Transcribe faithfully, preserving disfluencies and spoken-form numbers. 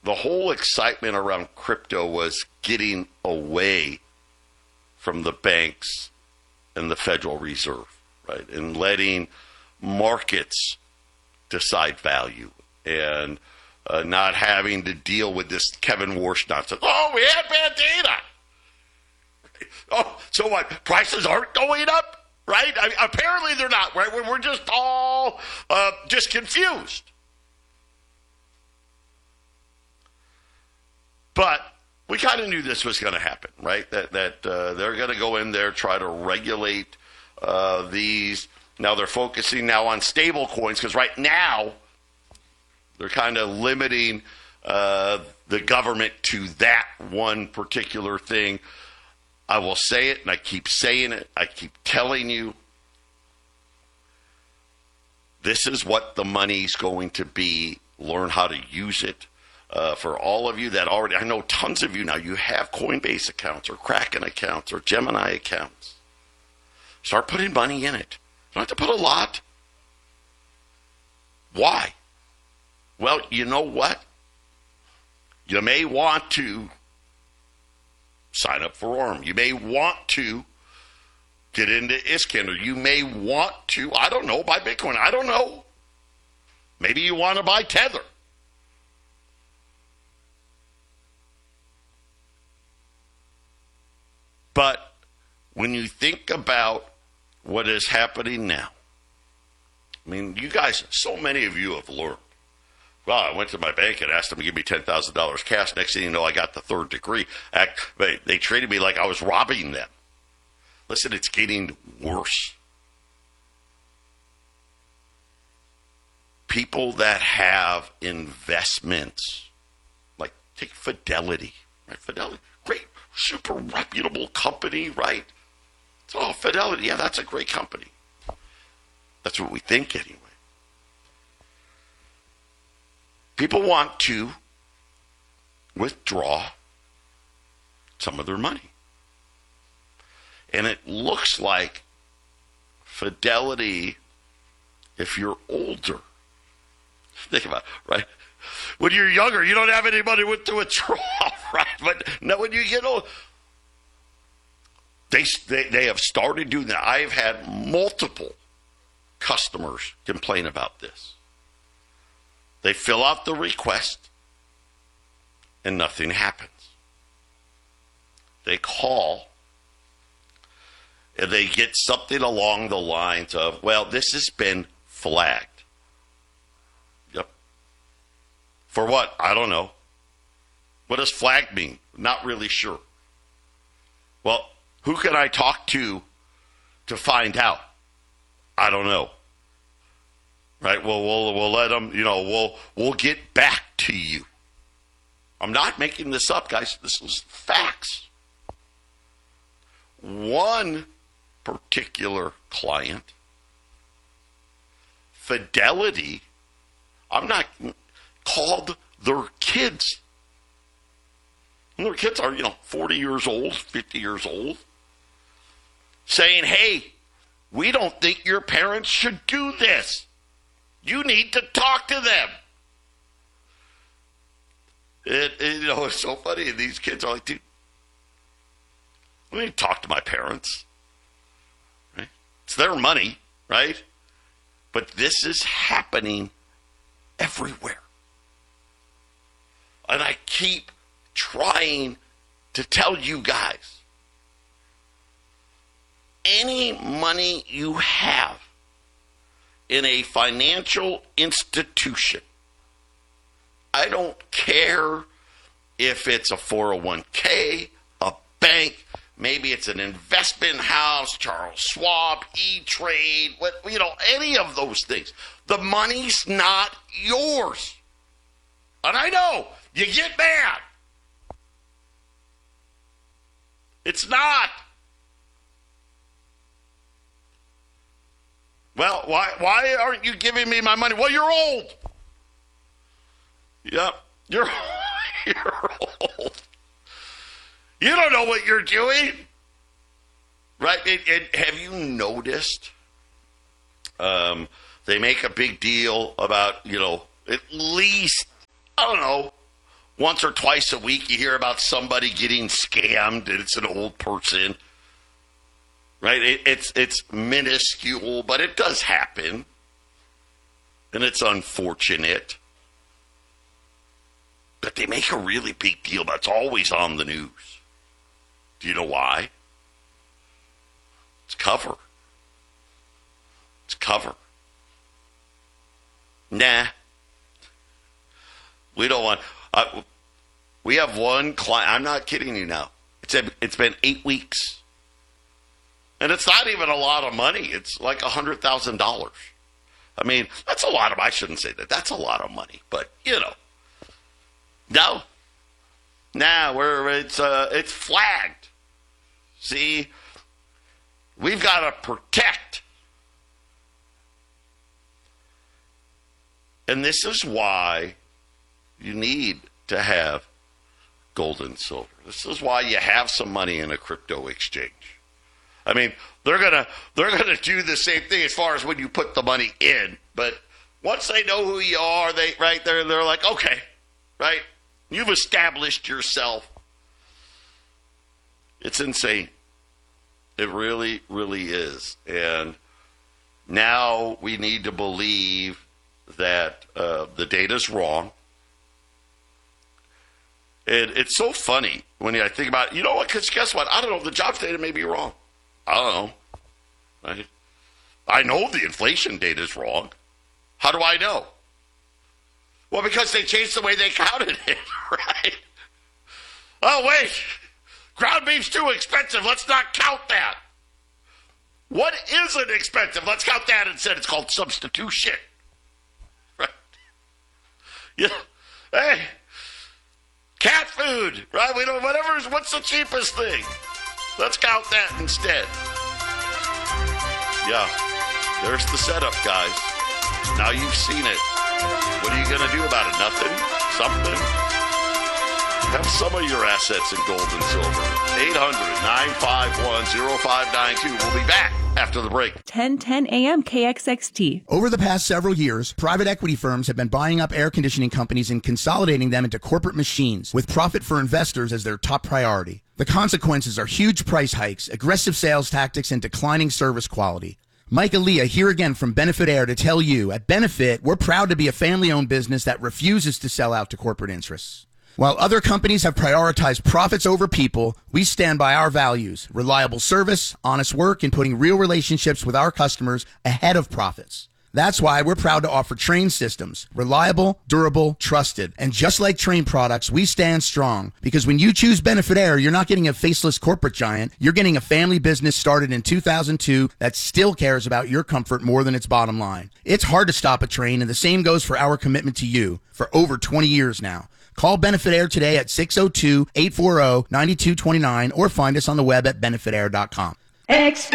the whole excitement around crypto was getting away from the banks and the Federal Reserve, right? And letting markets decide value and uh, not having to deal with this Kevin Warsh nonsense. Oh, we had bad data. Oh, so what? Prices aren't going up, right? I mean, apparently they're not, right? We're just all uh, just confused. But we kind of knew this was going to happen, right? That that uh, they're going to go in there, try to regulate uh, these. Now they're focusing now on stable coins because right now they're kind of limiting uh, the government to that one particular thing. I will say it, and I keep saying it. I keep telling you, this is what the money's going to be. Learn how to use it. Uh, for all of you that already, I know tons of you now, you have Coinbase accounts or Kraken accounts or Gemini accounts. Start putting money in it. You don't have to put a lot. Why? Well, you know what? You may want to sign up for Orm. You may want to get into Iskander. You may want to, I don't know, buy Bitcoin. I don't know. Maybe you want to buy Tether. But when you think about what is happening now, I mean, you guys, so many of you have learned. Well, I went to my bank and asked them to give me ten thousand dollars cash. Next thing you know, I got the third degree. They, they treated me like I was robbing them. Listen, it's getting worse. People that have investments, like take Fidelity, right? Fidelity, great, super reputable company, right? Oh, Fidelity, yeah, that's a great company. That's what we think anyway. People want to withdraw some of their money. And it looks like Fidelity, if you're older, think about it, right? When you're younger, you don't have any money with to withdraw, right? But now when you get old, they, they, they have started doing that. I've had multiple customers complain about this. They fill out the request and nothing happens. They call and they get something along the lines of, well, this has been flagged. Yep. For what? I don't know. What does flagged mean? Not really sure. Well, who can I talk to to find out? I don't know. Right? Well, we'll we'll let them, you know, we'll we'll get back to you. I'm not making this up, guys. This is facts. One particular client, Fidelity, I'm not called their kids. And their kids are, you know, forty years old, fifty years old, saying, hey, we don't think your parents should do this. You need to talk to them. It, it, you know, it's so funny. And these kids are like, dude, I need to talk to my parents. Right? It's their money, right? But this is happening everywhere. And I keep trying to tell you guys, any money you have in a financial institution, I don't care if it's a four oh one k, a bank, maybe it's an investment house, Charles Schwab, E-Trade, what, you know, any of those things. The money's not yours. And I know, you get mad. It's not. Well, why why aren't you giving me my money? Well, you're old. Yep, you're, you're old. You don't know what you're doing. Right? And, and have you noticed um, they make a big deal about, you know, at least, I don't know, once or twice a week you hear about somebody getting scammed and it's an old person. Right? It, it's it's minuscule, but it does happen. And it's unfortunate. But they make a really big deal about it. It's always on the news. Do you know why? It's cover. It's cover. Nah. We don't want... Uh, we have one client... I'm not kidding you now. It's, a, it's been eight weeks. And it's not even a lot of money. It's like one hundred thousand dollars. I mean, that's a lot of... I shouldn't say that. That's a lot of money. But, you know. No. Nah, we're, it's, uh, it's flagged. See? We've got to protect. And this is why you need to have gold and silver. This is why you have some money in a crypto exchange. I mean, they're gonna they're gonna do the same thing as far as when you put the money in. But once they know who you are, they right there, they're like, okay, right? You've established yourself. It's insane. It really, really is. And now we need to believe that uh, the data's wrong. And it's so funny when I think about it. You know what? Because guess what? I don't know. The jobs data may be wrong. I don't know. Right? I know the inflation data is wrong. How do I know? Well, because they changed the way they counted it, right? Oh, wait. Ground beef's too expensive. Let's not count that. What isn't expensive? Let's count that instead. It's called substitution. Right? Yeah. Hey. Cat food, right? We don't, whatever is, what's the cheapest thing? Let's count that instead. Yeah. There's the setup, guys. Now you've seen it. What are you going to do about it? Nothing? Something? Have some of your assets in gold and silver. eight hundred, nine five one, oh five nine two. We'll be back after the break. ten ten A M K X X T. Over the past several years, private equity firms have been buying up air conditioning companies and consolidating them into corporate machines with profit for investors as their top priority. The consequences are huge price hikes, aggressive sales tactics, and declining service quality. Mike Aaliyah here again from Benefit Air to tell you, at Benefit, we're proud to be a family-owned business that refuses to sell out to corporate interests. While other companies have prioritized profits over people, we stand by our values, reliable service, honest work, and putting real relationships with our customers ahead of profits. That's why we're proud to offer Trane systems, reliable, durable, trusted. And just like Trane products, we stand strong. Because when you choose Benefit Air, you're not getting a faceless corporate giant. You're getting a family business started in two thousand two that still cares about your comfort more than its bottom line. It's hard to stop a train, and the same goes for our commitment to you for over twenty years now. Call Benefit Air today at six oh two, eight four zero, nine two two nine or find us on the web at benefit air dot com. X